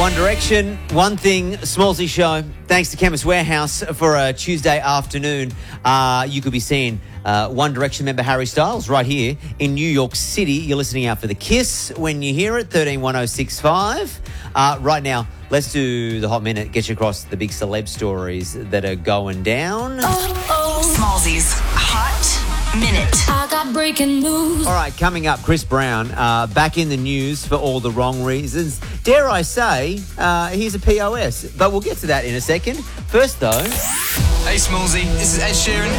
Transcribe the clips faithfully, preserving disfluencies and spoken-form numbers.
One Direction, One Thing, Smallsy Show. Thanks to Chemist Warehouse for a Tuesday afternoon. Uh, you could be seeing uh, One Direction member Harry Styles right here in New York City. You're listening out for The Kiss when you hear it, thirteen one oh six five. Uh, right now, let's do the Hot Minute, get you across the big celeb stories that are going down. Oh, oh. Smallsy's Hot Minute. I got breaking news. All right, coming up, Chris Brown, uh, back in the news for all the wrong reasons. Dare I say, uh, he's a P O S, but we'll get to that in a second. First, though... Hey, Smallsy, this is Ed Sheeran.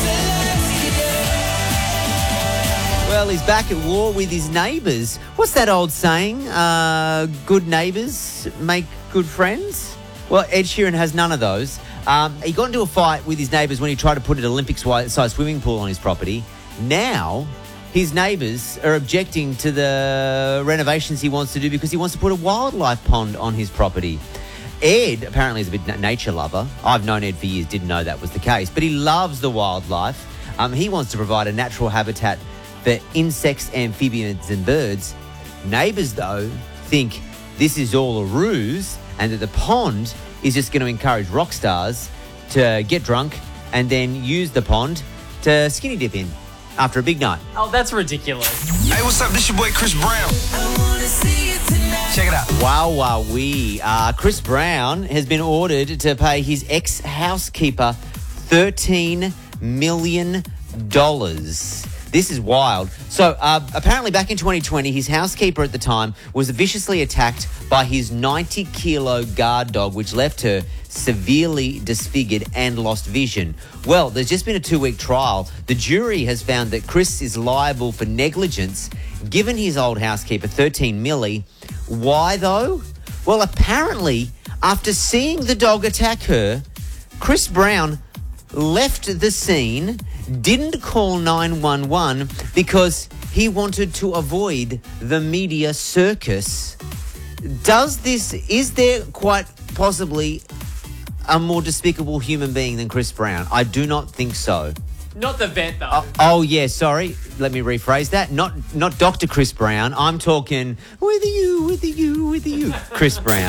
Well, he's back at war with his neighbours. What's that old saying? Uh, good neighbours make good friends? Well, Ed Sheeran has none of those. Um, he got into a fight with his neighbours when he tried to put an Olympics-sized swimming pool on his property. Now, his neighbours are objecting to the renovations he wants to do because he wants to put a wildlife pond on his property. Ed apparently is a big nature lover. I've known Ed for years, didn't know that was the case. But he loves the wildlife. Um, he wants to provide a natural habitat for insects, amphibians and birds. Neighbours, though, think this is all a ruse and that the pond is just going to encourage rock stars to get drunk and then use the pond to skinny dip in after a big night. Oh, that's ridiculous. Hey, what's up? This your boy Chris Brown. Check it out. Wow, wow, we. Uh, Chris Brown has been ordered to pay his ex-housekeeper thirteen million dollars. This is wild. So, uh, apparently back in twenty twenty, his housekeeper at the time was viciously attacked by his ninety kilo guard dog, which left her severely disfigured and lost vision. Well, there's just been a two-week trial. The jury has found that Chris is liable for negligence, given his old housekeeper thirteen milli. Why, though? Well, apparently, after seeing the dog attack her, Chris Brown left the scene, didn't call nine one one because he wanted to avoid the media circus. Does this, is there quite possibly a more despicable human being than Chris Brown? I do not think so. Not the vet, though. Oh, oh yeah, sorry. Let me rephrase that. Not not Doctor Chris Brown. I'm talking with you, with you, with you, Chris Brown.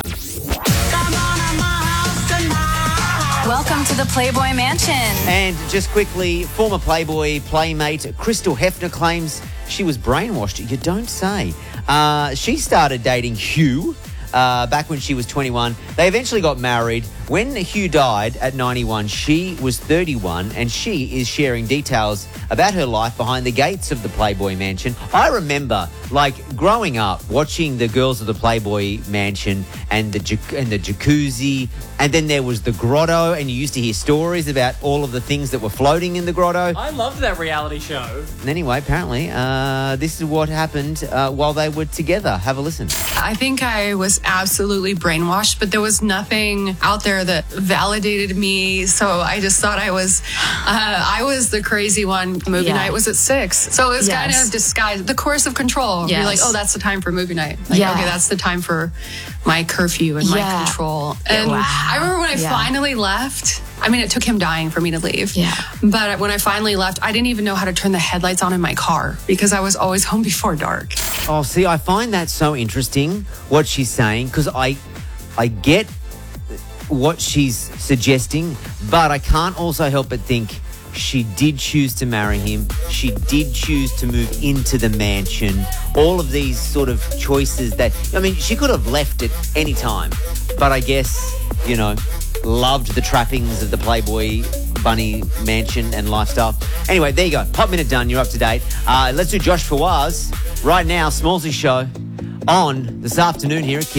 Welcome to the Playboy Mansion. And just quickly, former Playboy playmate Crystal Hefner claims she was brainwashed. You don't say. Uh, she started dating Hugh uh, back when she was twenty-one. They eventually got married. When Hugh died at ninety-one, she was thirty-one, and she is sharing details about her life behind the gates of the Playboy Mansion. I remember, like, growing up, watching the girls of the Playboy Mansion and the jac- and the jacuzzi, and then there was the grotto, and you used to hear stories about all of the things that were floating in the grotto. I loved that reality show. Anyway, apparently, uh, this is what happened uh, while they were together. Have a listen. I think I was absolutely brainwashed, but there was nothing out there that validated me. So I just thought I was, uh, I was the crazy one. Movie Yeah. night was at six. So it was Yes. kind of disguised. The course of control. Yes. You're like, oh, that's the time for movie night. Like, Yeah. okay, that's the time for my curfew and my Yeah. control. And Wow. I remember when I Yeah. finally left, I mean, it took him dying for me to leave. Yeah. But when I finally left, I didn't even know how to turn the headlights on in my car because I was always home before dark. Oh, see, I find that so interesting, what she's saying, because I, I get what she's suggesting, but I can't also help but think she did choose to marry him. She did choose to move into the mansion. All of these sort of choices that, I mean, she could have left at any time, but I guess, you know, loved the trappings of the Playboy Bunny mansion and lifestyle. Anyway, there you go. Hot Minute done. You're up to date. Uh, let's do Josh Fawaz right now. Smallsy Show on this afternoon here at Kiss.